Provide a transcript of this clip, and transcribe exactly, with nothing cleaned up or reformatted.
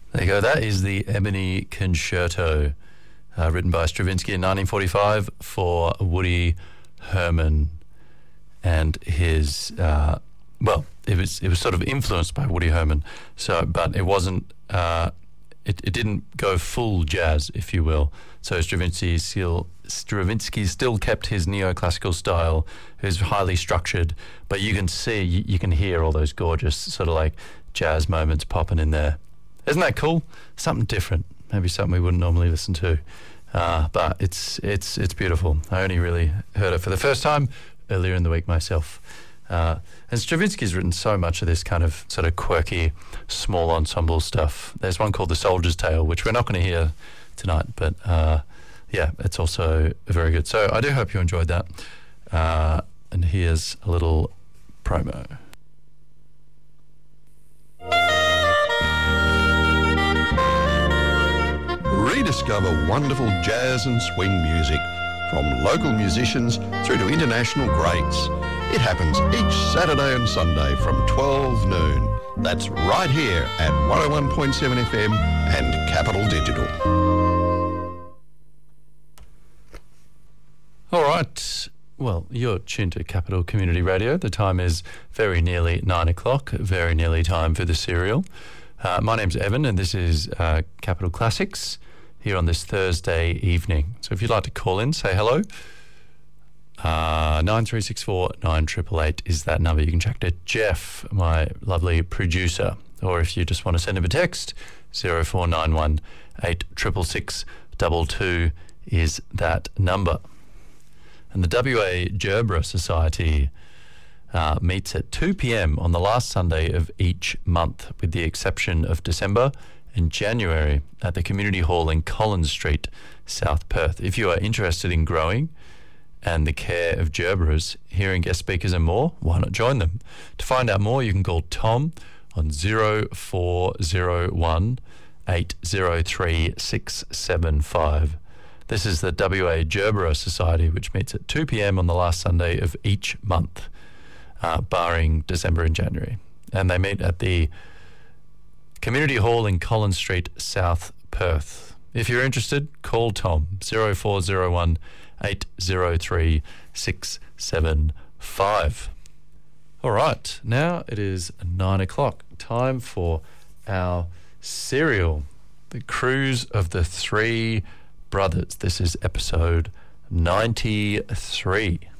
There you go. That is the Ebony Concerto, uh, written by Stravinsky in nineteen forty-five for Woody Herman and his. Uh, well, it was it was sort of influenced by Woody Herman. So, but it wasn't. Uh, it it didn't go full jazz, if you will. So Stravinsky still Stravinsky still kept his neoclassical style. It was highly structured, but you can see, you, you can hear all those gorgeous sort of like jazz moments popping in there. Isn't that cool? Something different. Maybe something we wouldn't normally listen to. Uh, but it's it's it's beautiful. I only really heard it for the first time earlier in the week myself. Uh, and Stravinsky's written so much of this kind of sort of quirky, small ensemble stuff. There's one called The Soldier's Tale, which we're not going to hear tonight, but uh, yeah, it's also very good. So I do hope you enjoyed that. Uh, and here's a little promo. Rediscover wonderful jazz and swing music from local musicians through to international greats. It happens each Saturday and Sunday from twelve noon. That's right here at one oh one point seven F M and Capital Digital. All right. Well, you're tuned to Capital Community Radio. The time is very nearly nine o'clock, very nearly time for the serial. Uh, my name's Evan, and this is uh, Capital Classics here on this Thursday evening. So if you'd like to call in, say hello. Uh, nine three six four nine eight eight eight is that number. You can check to Jeff, my lovely producer. Or if you just want to send him a text, zero four nine one eight six six six two two is that number. And the W A Gerbera Society uh, meets at two p.m. on the last Sunday of each month, with the exception of December and January, at the Community Hall in Collins Street, South Perth. If you are interested in growing and the care of Gerberas, hearing guest speakers and more, why not join them? To find out more, you can call Tom on zero four zero one eight zero three six seven five. This is the W A Gerbera Society, which meets at two p.m. on the last Sunday of each month, uh, barring December and January. And they meet at the Community Hall in Collins Street, South Perth. If you're interested, call Tom, zero four zero one eight zero three six seven five. All right, now it is nine o'clock. Time for our serial, The Cruise of the Three Brothers. This is episode ninety-three.